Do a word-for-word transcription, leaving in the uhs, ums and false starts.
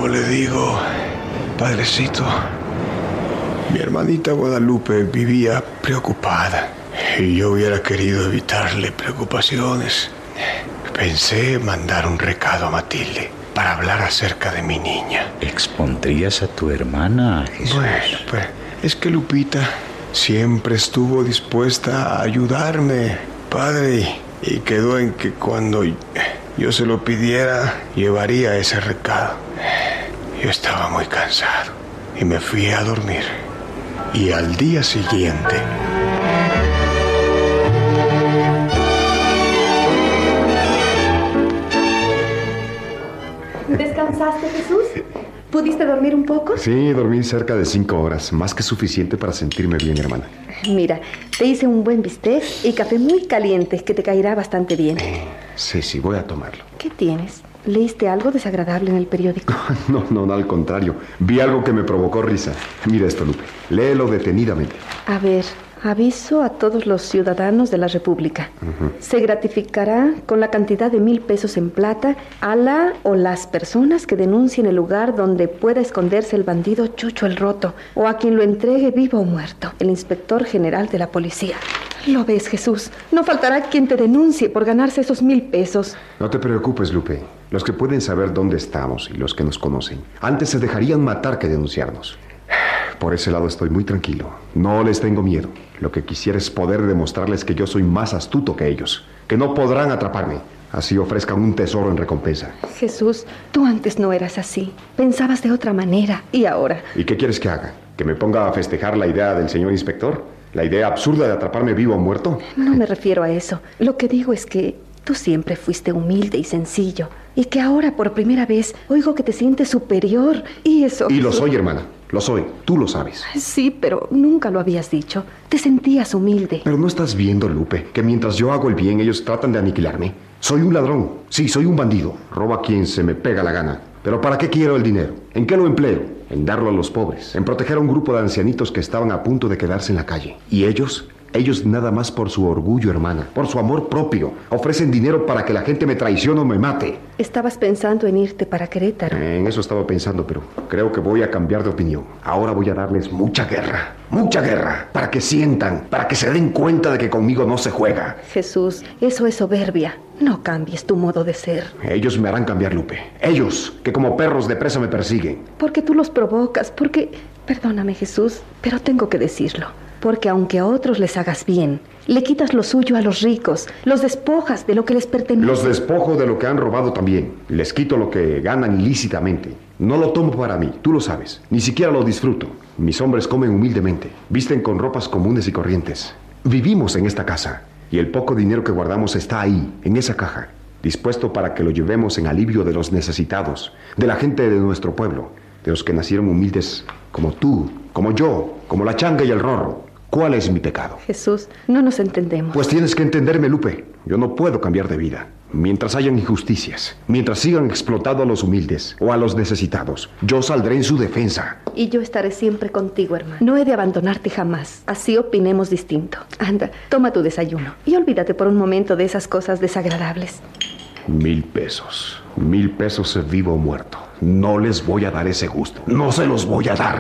Como le digo, padrecito, mi hermanita Guadalupe vivía preocupada y yo hubiera querido evitarle preocupaciones. Pensé mandar un recado a Matilde para hablar acerca de mi niña. ¿Expondrías a tu hermana, Jesús? Bueno, pues es que Lupita siempre estuvo dispuesta a ayudarme, padre, y quedó en que cuando yo se lo pidiera, llevaría ese recado. Yo estaba muy cansado y me fui a dormir. Y al día siguiente... ¿Descansaste, Jesús? ¿Pudiste dormir un poco? Sí, dormí cerca de cinco horas, más que suficiente para sentirme bien, hermana. Mira, te hice un buen bistec y café muy caliente que te caerá bastante bien. Eh, sí, sí, voy a tomarlo. ¿Qué tienes? ¿Leíste algo desagradable en el periódico? No, no, no, al contrario. Vi algo que me provocó risa. Mira esto, Lupe. Léelo detenidamente. A ver, aviso a todos los ciudadanos de la República. Uh-huh. Se gratificará con la cantidad de mil pesos en plata a la o las personas que denuncien el lugar donde pueda esconderse el bandido Chucho el Roto o a quien lo entregue vivo o muerto, el inspector general de la policía. ¿Lo ves, Jesús? No faltará quien te denuncie por ganarse esos mil pesos. No te preocupes, Lupe. Los que pueden saber dónde estamos y los que nos conocen, antes se dejarían matar que denunciarnos. Por ese lado estoy muy tranquilo. No les tengo miedo. Lo que quisiera es poder demostrarles que yo soy más astuto que ellos, que no podrán atraparme. Así ofrezcan un tesoro en recompensa. Jesús, tú antes no eras así. Pensabas de otra manera. ¿Y ahora? ¿Y qué quieres que haga? ¿Que me ponga a festejar la idea del señor inspector? ¿La idea absurda de atraparme vivo o muerto? No me refiero a eso. Lo que digo es que tú siempre fuiste humilde y sencillo. Y que ahora, por primera vez, oigo que te sientes superior. Y eso... Y lo soy, hermana. Lo soy. Tú lo sabes. Sí, pero nunca lo habías dicho. Te sentías humilde. Pero no estás viendo, Lupe, que mientras yo hago el bien, ellos tratan de aniquilarme. Soy un ladrón. Sí, soy un bandido. Robo a quien se me pega la gana. ¿Pero para qué quiero el dinero? ¿En qué lo empleo? En darlo a los pobres. En proteger a un grupo de ancianitos que estaban a punto de quedarse en la calle. ¿Y ellos? Ellos nada más por su orgullo, hermana, por su amor propio. Ofrecen dinero para que la gente me traicione o me mate. Estabas pensando en irte para Querétaro. En eso estaba pensando, pero creo que voy a cambiar de opinión. Ahora voy a darles mucha guerra, mucha guerra, para que sientan, para que se den cuenta de que conmigo no se juega. Jesús, eso es soberbia. No cambies tu modo de ser. Ellos me harán cambiar, Lupe. Ellos, que como perros de presa me persiguen. Porque tú los provocas, porque... Perdóname, Jesús, pero tengo que decirlo. Porque aunque a otros les hagas bien, le quitas lo suyo a los ricos, los despojas de lo que les pertenece. Los despojo de lo que han robado también. Les quito lo que ganan ilícitamente. No lo tomo para mí, tú lo sabes. Ni siquiera lo disfruto. Mis hombres comen humildemente, visten con ropas comunes y corrientes. Vivimos en esta casa y el poco dinero que guardamos está ahí, en esa caja, dispuesto para que lo llevemos en alivio de los necesitados, de la gente de nuestro pueblo, de los que nacieron humildes como tú, como yo, como la changa y el rorro. ¿Cuál es mi pecado? Jesús, no nos entendemos. Pues tienes que entenderme, Lupe. Yo no puedo cambiar de vida. Mientras hayan injusticias, mientras sigan explotando a los humildes o a los necesitados, yo saldré en su defensa. Y yo estaré siempre contigo, hermano. No he de abandonarte jamás. Así opinemos distinto. Anda, toma tu desayuno y olvídate por un momento de esas cosas desagradables. Mil pesos. Mil pesos vivo o muerto. No les voy a dar ese gusto. No se los voy a dar.